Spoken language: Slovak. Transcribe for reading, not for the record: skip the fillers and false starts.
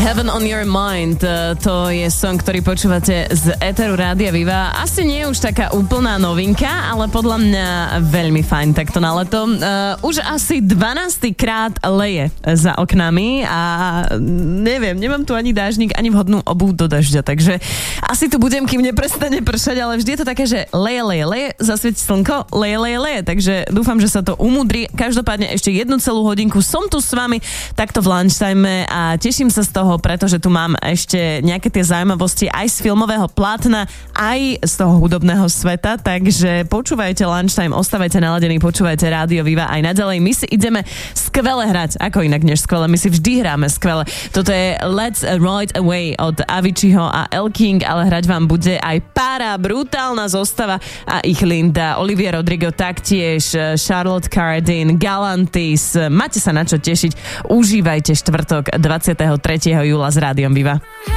Heaven on your mind, to je song, ktorý počúvate z Eteru Rádia Viva. Asi nie je už taká úplná novinka, ale podľa mňa veľmi fajn takto na leto. Už asi 12. krát leje za oknami a neviem, nemám tu ani dážnik, ani vhodnú obuv do dažďa, takže asi tu budem, kým neprestane pršať, ale vždy je to také, že leje, zasvieti slnko, leje, takže dúfam, že sa to umudrí. Každopádne ešte 1 celú hodinku som tu s vami takto v lunchtime a teším sa z toho, pretože tu mám ešte nejaké tie zaujímavosti aj z filmového plátna, aj z toho hudobného sveta, takže počúvajte Lunchtime, ostávajte naladení, počúvajte Rádio Viva aj naďalej. My si ideme skvele hrať, ako inak než skvele, my si vždy hráme skvele. Toto je Let's Ride Away od Aviciiho a El King, ale hrať vám bude aj pára, brutálna zostava a ich Linda, Olivia Rodrigo taktiež, Charlotte Cardin, Galantis. Máte sa na čo tešiť, užívajte štvrtok 23. júla s Rádiom Viva.